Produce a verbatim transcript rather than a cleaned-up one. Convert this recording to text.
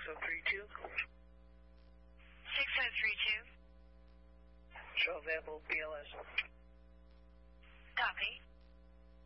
oh three two. six oh three two. Show available B L S. Copy.